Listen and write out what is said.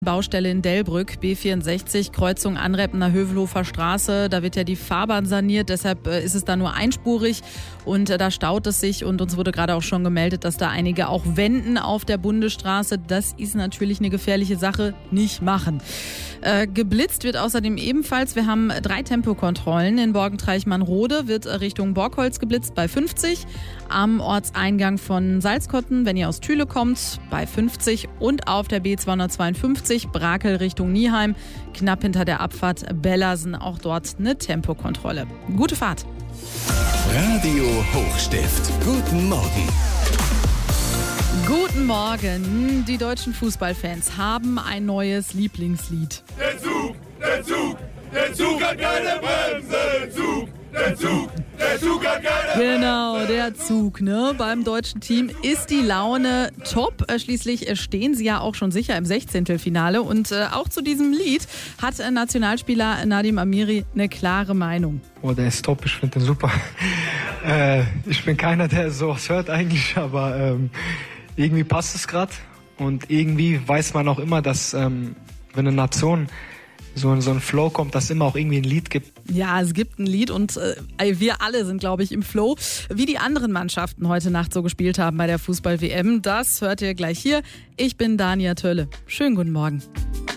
Baustelle in Delbrück, B64, Kreuzung Anreppener Hövelhofer Straße. Da wird ja die Fahrbahn saniert, deshalb ist es da nur einspurig und da staut es sich und uns wurde gerade auch schon gemeldet, dass da einige auch wenden auf der Bundesstraße. Das ist natürlich eine gefährliche Sache, nicht machen. Geblitzt wird außerdem ebenfalls. Wir haben 3 Tempokontrollen. In Borgentreich-Mannrode wird Richtung Borgholz geblitzt bei 50. Am Ortseingang von Salzkotten, wenn ihr aus Thüle kommt, bei 50. Und auf der B252 Brakel Richtung Nieheim, knapp hinter der Abfahrt Bellersen, auch dort eine Tempokontrolle. Gute Fahrt. Radio Hochstift. Guten Morgen. Guten Morgen. Die deutschen Fußballfans haben ein neues Lieblingslied. Der Zug hat keine Bremse. Der Zug hat keine Bremse. Genau, der Zug, ne? Beim deutschen Team ist die Laune top. Schließlich stehen sie ja auch schon sicher im 16. Und auch zu diesem Lied hat Nationalspieler Nadim Amiri eine klare Meinung. Oh, der ist top, ich finde den super. Ich bin keiner, der sowas hört eigentlich, aber irgendwie passt es gerade. Und irgendwie weiß man auch immer, dass wenn eine Nation so ein Flow kommt, dass es immer auch irgendwie ein Lied gibt. Ja, es gibt ein Lied und wir alle sind, glaube ich, im Flow. Wie die anderen Mannschaften heute Nacht so gespielt haben bei der Fußball-WM, das hört ihr gleich hier. Ich bin Dania Tölle. Schönen guten Morgen.